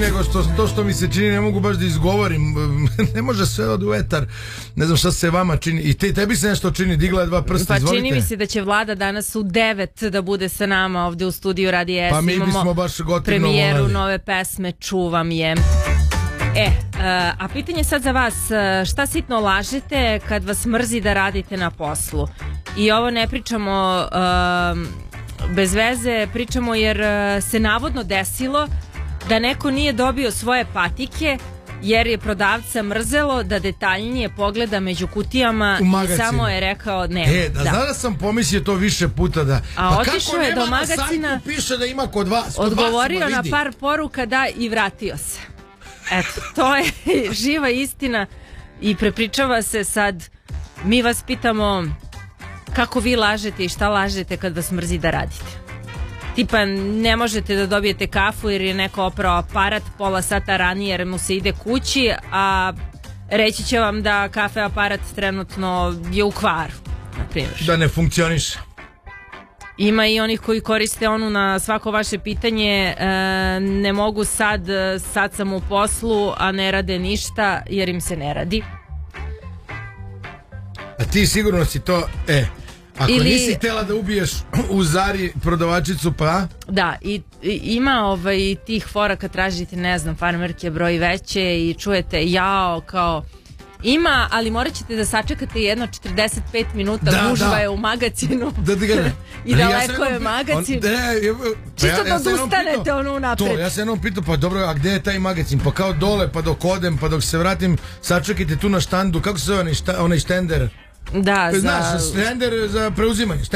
nego što mi se čini ne mogu baš da izgovorim. Ne može sve od u etar. Ne znam šta se vama čini. I tebi se nešto čini, digla je 2 prsta, izvolite. Pa čini mi se da će Vlada danas u 9 da bude sa nama ovde u studiju Radi S. Pa mi bismo baš gotivno premijeru volali. nove pesme Čuvam je. A pitanje sad za vas, šta sitno lažete kad vas mrzi da radite na poslu? I ovo ne pričamo bez veze, pričamo jer se navodno desilo da neko nije dobio svoje patike jer je prodavca mrzelo da detaljnije pogleda među kutijama i samo je rekao ne. Znaš sam pomislio to više puta da... A otišao je do magacina, piše da ima kod vas, odgovorio na par poruka da i vratio se. Eto, to je živa istina i prepričava se sad. Mi vas pitamo kako vi lažete i šta lažete kad vas mrzi da radite. Tipa ne možete da dobijete kafu jer je neko oprao aparat pola sata ranije jer mu se ide kući, a reći će vam da kafe aparat trenutno je u kvaru, na primjer. Da ne funkcioniše. Ima i onih koji koriste onu na svako vaše pitanje, ne mogu sad sam u poslu, a ne rade ništa jer im se ne radi. A ti sigurno si to, ako nisi htjela da ubiješ u Zari prodavačicu, pa? Da, i ima tih fora kad tražite, ne znam, farmerke broj veće i čujete jao kao... Ima, ali morat ćete da sačekate jedno 45 minuta, gužva je u magazinu i daleko je magazin. Čisto da odustanete ono unapred. Ja se jednom pitao, pa dobro, a gde je taj magazin? Pa kao dole, pa dok odem, pa dok se vratim, sačekajte tu na štandu, kako se zove onaj štender? Da, znaš, štender za preuzimanje.